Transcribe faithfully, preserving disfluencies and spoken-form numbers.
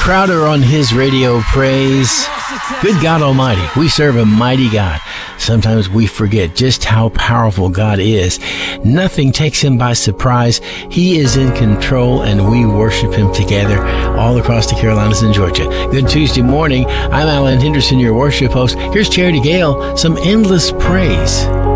Crowder on his radio praise. Good God Almighty, we serve a mighty God. Sometimes we forget just how powerful God is. Nothing takes him by surprise. He is in control, and we worship him together all across the Carolinas and Georgia. Good Tuesday morning. I'm Alan Henderson, your worship host. Here's Charity Gale, some endless praise.